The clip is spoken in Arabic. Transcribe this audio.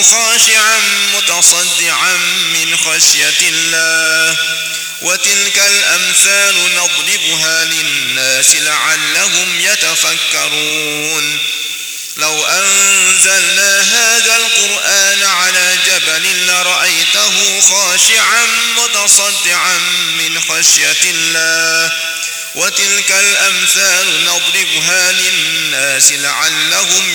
خاشعا متصدعا من خشية الله وتلك الأمثال نضربها للناس لعلهم يتفكرون لو أنزلنا هذا القرآن على جبل لرأيته خاشعا متصدعا من خشية الله وتلك الأمثال نضربها للناس لعلهم